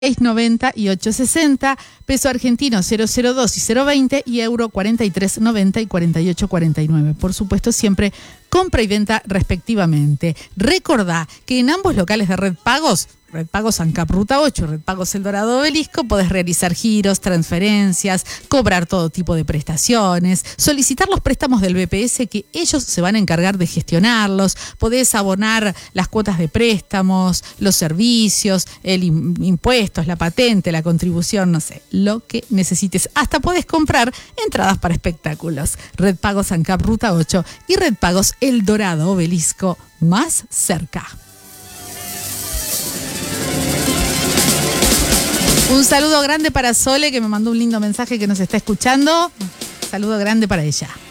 6,90 y 8,60, peso argentino 0,02 y 0,20 y euro 43,90 y 48,49. Por supuesto, siempre compra y venta respectivamente. Recordá que en ambos locales de Red Pagos, Red Pagos ANCAP Ruta 8, Red Pagos El Dorado Obelisco, podés realizar giros, transferencias, cobrar todo tipo de prestaciones, solicitar los préstamos del BPS que ellos se van a encargar de gestionarlos, podés abonar las cuotas de préstamos, los servicios, el impuestos, la patente, la contribución, no sé, lo que necesites. Hasta podés comprar entradas para espectáculos. Red Pagos ANCAP Ruta 8 y Red Pagos El Dorado Obelisco, más cerca. Un saludo grande para Sole, que me mandó un lindo mensaje que nos está escuchando. Saludo grande para ella.